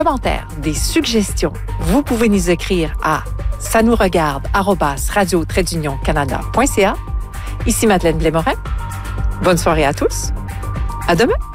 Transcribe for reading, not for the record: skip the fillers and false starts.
commentaires, des suggestions, vous pouvez nous écrire à sanouregarde@radio-canada.ca. Ici Madeleine Blais-Morin. Bonne soirée à tous. À demain.